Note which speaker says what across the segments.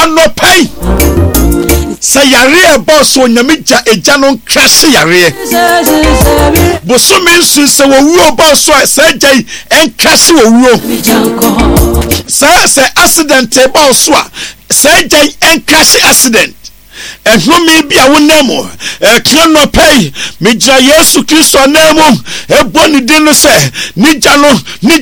Speaker 1: anopai sayare boss onyamija eja no krase yare bosome nsu se wo boss so sayai enkrase wo say accident boss so sayai enkrase accident ehumi bia wonamo kiano pay mijra Yesu Kristo namo eboni dinu se nijano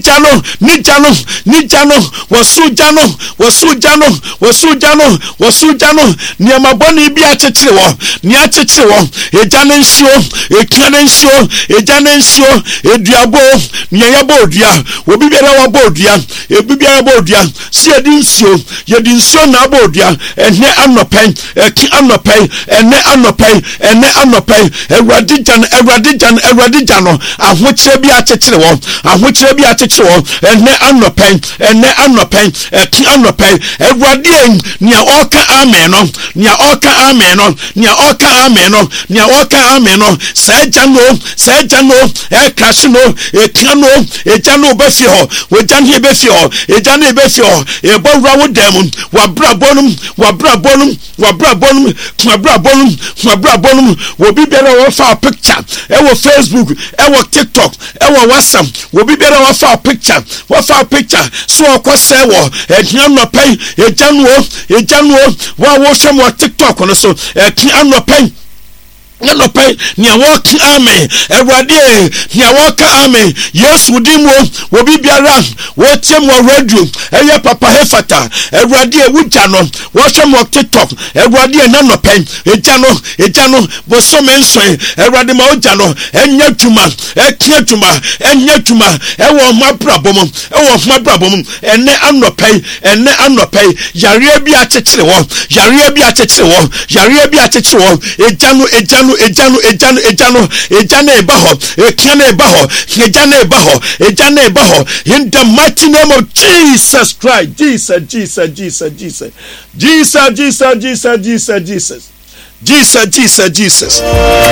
Speaker 1: wasujano niama boni bia chechire wo ni achechire wo ejane nsuo ekiane nsuo ejane nsuo eduabo niayabo odua obi biara wabo odua ebi biara bo odua si yedi nsuo na abo odua ene anopen anopai ene anopai ewradi jan ahochire bi achechire wo ene anopai eki anopai ewradi nia oka amen no sejano krashino ekiano ejano befi ho wejane befi ho ebowra wo dem wabra bonum wobi biara wo fa picture ewo Facebook ewo TikTok ewo WhatsApp wobi biara wo fa picture so okose wo ekianopai ejanu wo hwemo TikTok no so ekianopai Nanopai nia woki ame ewrade nia woka ame Yesu dimo wobi biara wotem wo radio eye papa hefata ewrade wujano wo hwemo TikTok ewrade nanopai ejano bosome nsoe ewrade ma ojano enya tuma ewo mabrabom ene anopai yare bi achechire wo ejano ebaho ekiane ebaho in the mighty name of Jesus Christ. Jesus.